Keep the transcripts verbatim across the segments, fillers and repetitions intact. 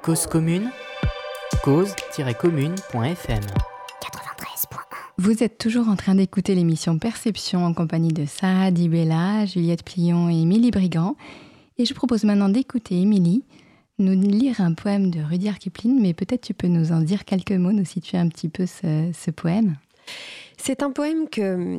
Cause commune, cause-commune point f m. quatre-vingt-treize point un. Vous êtes toujours en train d'écouter l'émission Perception en compagnie de Sarah Di Bella, Juliette Plion et Émilie Brigand. Et je propose maintenant d'écouter Émilie nous lire un poème de Rudyard Kipling, mais peut-être tu peux nous en dire quelques mots, nous situer un petit peu ce, ce poème. C'est un poème que,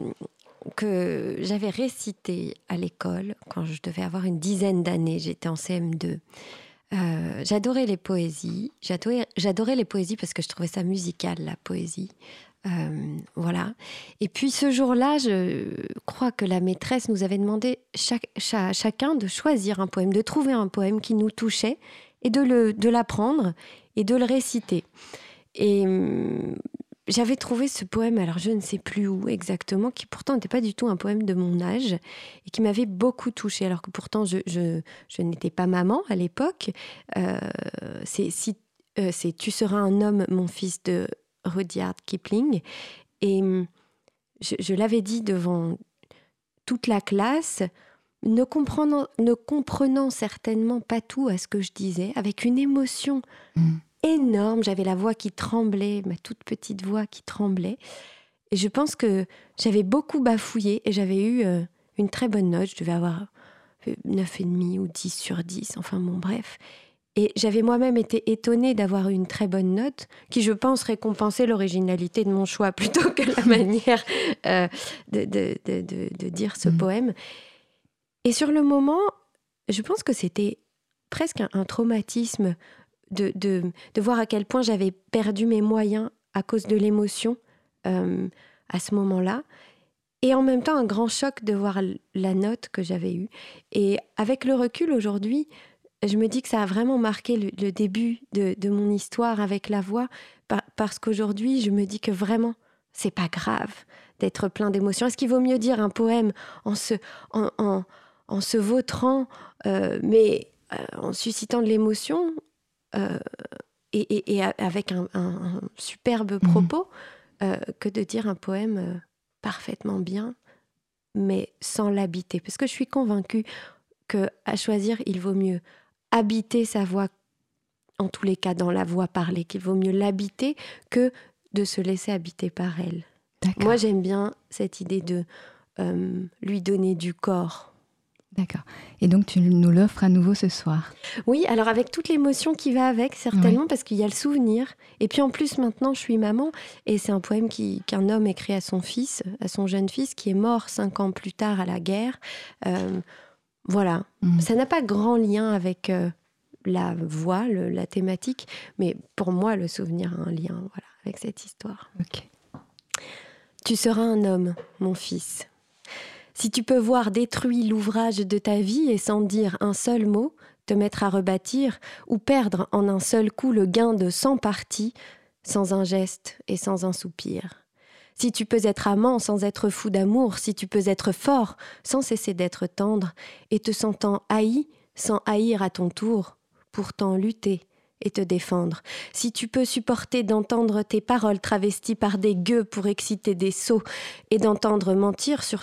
que j'avais récité à l'école quand je devais avoir une dizaine d'années. J'étais en C M deux. Euh, j'adorais les poésies. J'adorais, j'adorais les poésies parce que je trouvais ça musical, la poésie. Euh, voilà. Et puis ce jour-là, je crois que la maîtresse nous avait demandé chaque, chaque, chacun de choisir un poème, de trouver un poème qui nous touchait et de, le, de l'apprendre et de le réciter. Et euh, j'avais trouvé ce poème, alors je ne sais plus où exactement, qui pourtant n'était pas du tout un poème de mon âge et qui m'avait beaucoup touchée, alors que pourtant je, je, je n'étais pas maman à l'époque. Euh, c'est, si, euh, c'est « Tu seras un homme, mon fils » de Rudyard Kipling. Et je, je l'avais dit devant toute la classe, ne comprenant, ne comprenant certainement pas tout à ce que je disais, avec une émotion mmh. énorme. J'avais la voix qui tremblait, ma toute petite voix qui tremblait. Et je pense que j'avais beaucoup bafouillé et j'avais eu euh, une très bonne note. Je devais avoir neuf virgule cinq ou dix sur dix, enfin bon, bref. Et j'avais moi-même été étonnée d'avoir une très bonne note, qui, je pense, récompensait l'originalité de mon choix plutôt que la manière euh, de, de, de, de, de dire ce mmh. poème. Et sur le moment, je pense que c'était presque un, un traumatisme de, de, de voir à quel point j'avais perdu mes moyens à cause de l'émotion euh, à ce moment-là. Et en même temps, un grand choc de voir la note que j'avais eue. Et avec le recul aujourd'hui, je me dis que ça a vraiment marqué le, le début de, de mon histoire avec la voix, par, parce qu'aujourd'hui, je me dis que vraiment, c'est pas grave d'être plein d'émotions. Est-ce qu'il vaut mieux dire un poème en se, en, en, en se vautrant, euh, mais euh, en suscitant de l'émotion euh, et, et, et avec un, un, un superbe propos, mmh. euh, que de dire un poème euh, parfaitement bien, mais sans l'habiter. Parce que je suis convaincue qu'à choisir, il vaut mieux habiter sa voix, en tous les cas dans la voix parlée, qu'il vaut mieux l'habiter que de se laisser habiter par elle. D'accord. Moi, j'aime bien cette idée de euh, lui donner du corps. D'accord. Et donc, tu nous l'offres à nouveau ce soir. Oui, alors avec toute l'émotion qui va avec, certainement, oui. Parce qu'il y a le souvenir. Et puis en plus, maintenant, je suis maman. Et c'est un poème qui, qu'un homme écrit à son fils, à son jeune fils, qui est mort cinq ans plus tard à la guerre. Euh, Voilà, mmh. ça n'a pas grand lien avec euh, la voix, le, la thématique, mais pour moi, le souvenir a un lien voilà, avec cette histoire. Okay. Tu seras un homme, mon fils. Si tu peux voir détruit l'ouvrage de ta vie et sans dire un seul mot, te mettre à rebâtir ou perdre en un seul coup le gain de cent parties, sans un geste et sans un soupir. Si tu peux être amant sans être fou d'amour, si tu peux être fort sans cesser d'être tendre, et te sentant haï sans haïr à ton tour, pourtant lutter et te défendre. Si tu peux supporter d'entendre tes paroles travesties par des gueux pour exciter des sots, et d'entendre mentir sur